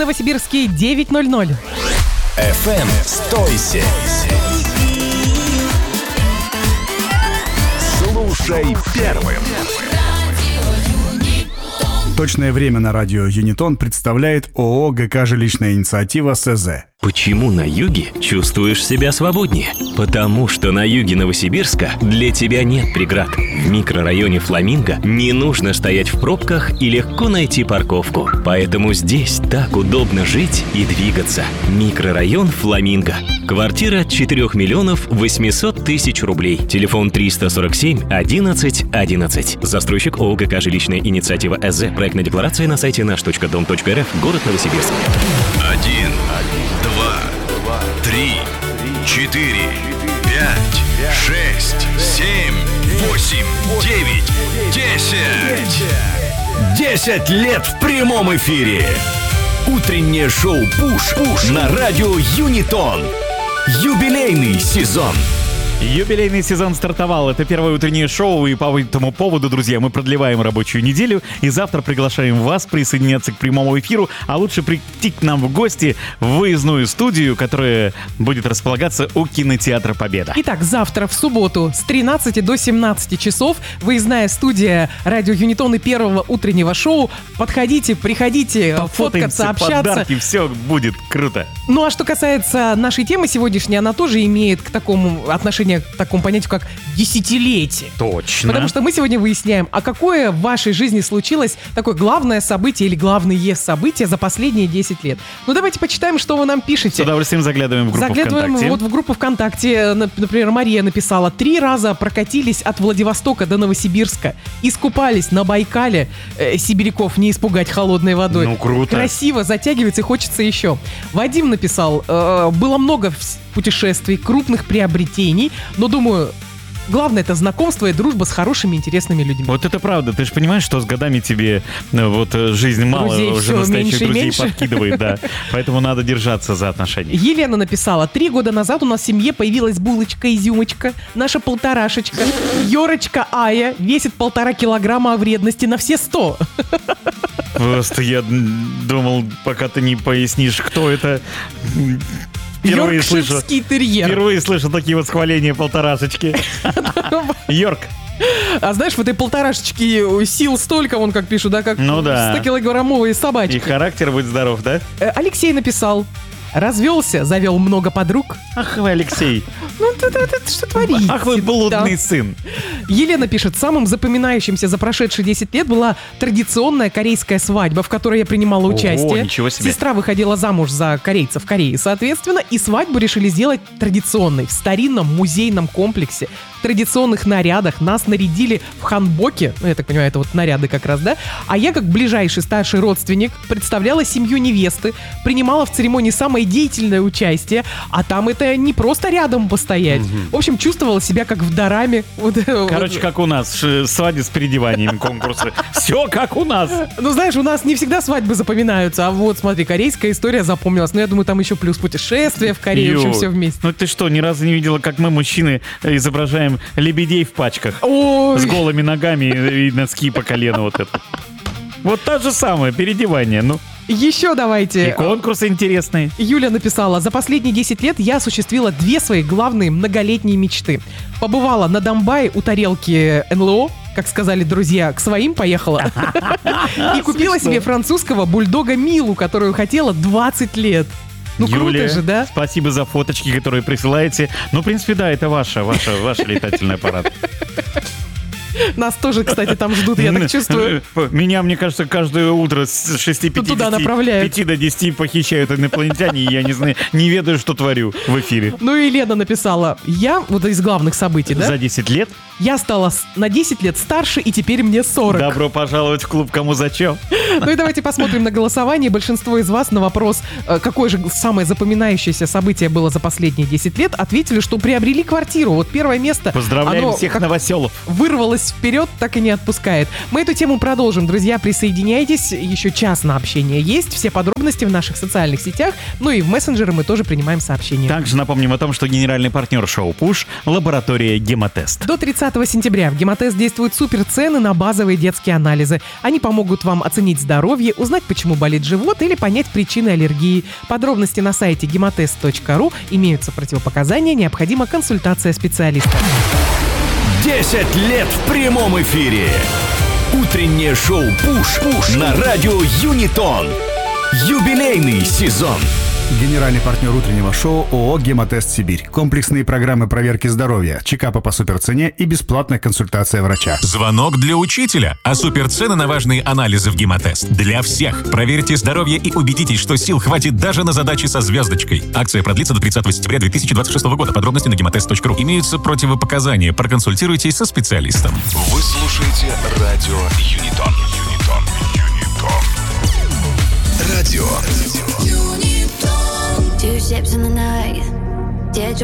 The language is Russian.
Новосибирске 9:00. FM 107. Слушай первым. Точное время на радио Юнитон представляет ООО ГК «Жилищная инициатива» СЗ. Почему на юге чувствуешь себя свободнее? Потому что на юге Новосибирска для тебя нет преград. В микрорайоне Фламинго не нужно стоять в пробках и легко найти парковку. Поэтому здесь так удобно жить и двигаться. Микрорайон Фламинго. Квартира 4 800 000 рублей. Телефон 347 11 11. Застройщик ООО ГК «Жилищная инициатива» СЗ. Проектная декларация на сайте наш.дом.рф. Город Новосибирск. 1, 2, 3, 4, 5, 6, 7, 8, 9, 10. 10 лет в прямом эфире. Утреннее шоу «Пуш» на радио Юнитон. Юбилейный сезон. Юбилейный сезон стартовал. Это первое утреннее шоу, и по этому поводу, друзья, мы продлеваем рабочую неделю, и завтра приглашаем вас присоединяться к прямому эфиру, а лучше прийти к нам в гости в выездную студию, которая будет располагаться у кинотеатра «Победа». Итак, завтра в субботу с 13 до 17 часов выездная студия радио Юнитон и первого утреннего шоу. Подходите, приходите, фоткаться, общаться. Подарки, все будет круто. Ну а что касается нашей темы сегодняшней, она тоже имеет к такому отношение, к такому понятию, как десятилетие. Точно. Потому что мы сегодня выясняем, а какое в вашей жизни случилось такое главное событие или главные события за последние 10 лет. Ну давайте почитаем, что вы нам пишете. С удовольствием заглядываем в группу ВКонтакте. Вот в группу ВКонтакте, например, Мария написала: 3 раза прокатились от Владивостока до Новосибирска, искупались на Байкале, сибиряков не испугать холодной водой. Ну круто. Красиво, затягивается и хочется еще. Вадим написал: было много путешествий, крупных приобретений, но думаю, главное — это знакомство и дружба с хорошими, интересными людьми. Вот это правда. Ты же понимаешь, что с годами тебе вот жизнь мало друзей уже настоящих друзей меньше. подкидывает, да. Поэтому надо держаться за отношения. Елена написала: 3 года назад у нас в семье появилась булочка-изюмочка, наша полторашечка, Ёрочка Ая, весит 1,5 килограмма, а вредности на все 100. Просто я думал, пока ты не пояснишь, кто это... Йоркширский терьер. Впервые слышу такие восхваления полторашечки. Йорк. А знаешь, в этой полторашечке сил столько, вон как пишут, да, как 100-килограммовые собачки. И характер будет здоров, да? Алексей написал: развелся, завел много подруг. Ах вы, Алексей. Ну, это что творите? Ах вы, блудный сын. Елена пишет: самым запоминающимся за прошедшие 10 лет была традиционная корейская свадьба, в которой я принимала участие. Ничего себе. Сестра выходила замуж за корейца в Корее, соответственно, и свадьбу решили сделать традиционной, в старинном музейном комплексе, в традиционных нарядах. Нас нарядили в ханбоке, ну, я так понимаю, это вот наряды как раз, да? А я, как ближайший старший родственник, представляла семью невесты, принимала в церемонии самое деятельное участие, а там это не просто рядом постоять. В общем, чувствовала себя как в дораме. Короче, как у нас, свадьбы с переодеванием конкурсы. Все как у нас. Ну, знаешь, у нас не всегда свадьбы запоминаются, а вот, смотри, корейская история запомнилась. Ну, я думаю, там еще плюс путешествия в Корее, в общем, все вместе. Ну, ты что, ни разу не видела, как мы, мужчины, изображаем лебедей в пачках? Ой. С голыми ногами и носки по колено вот это. Вот то же самое, переодевание, ну. Еще давайте. И конкурсы интересные. Юля написала: за последние 10 лет я осуществила 2 свои главные многолетние мечты. Побывала на Домбае у тарелки НЛО, как сказали друзья, к своим поехала. И купила себе французского бульдога Милу, которую хотела 20 лет. Ну, Юлия, круто же, да? Спасибо за фоточки, которые присылаете. Ну, в принципе, да, это ваш летательный аппарат. Нас тоже, кстати, там ждут, я так чувствую. Меня, мне кажется, каждое утро с 6:50 до 10 похищают инопланетяне, и я не знаю, не ведаю, что творю в эфире. Ну и Лена написала: я, вот из главных событий, да? За 10 лет? Я стала на 10 лет старше, и теперь мне 40. Добро пожаловать в клуб «Кому зачем?». Ну и давайте посмотрим на голосование. Большинство из вас на вопрос, какое же самое запоминающееся событие было за последние 10 лет, ответили, что приобрели квартиру. Вот первое место. Поздравляем всех новоселов. Вырвалось вперед, так и не отпускает. Мы эту тему продолжим, друзья, присоединяйтесь. Еще час на общение есть. Все подробности в наших социальных сетях. Ну и в мессенджеры мы тоже принимаем сообщения. Также напомним о том, что генеральный партнер шоу «Пуш» — лаборатория «Гемотест». До 30 5 сентября в Гемотест действуют суперцены на базовые детские анализы. Они помогут вам оценить здоровье, узнать, почему болит живот или понять причины аллергии. Подробности на сайте gematest.ru. Имеются противопоказания, необходима консультация специалиста. 10 лет в прямом эфире. Утреннее шоу «Пуш» на радио Юнитон. Юбилейный сезон. Генеральный партнер утреннего шоу ООО «Гемотест Сибирь». Комплексные программы проверки здоровья, чекапы по суперцене и бесплатная консультация врача. Звонок для учителя. А суперцены на важные анализы в Гемотест. Для всех. Проверьте здоровье и убедитесь, что сил хватит даже на задачи со звездочкой. Акция продлится до 30 сентября 2026 года. Подробности на gematest.ru. Имеются противопоказания. Проконсультируйтесь со специалистом. Вы слушаете радио Юнитон. Радио. Two ships in the night.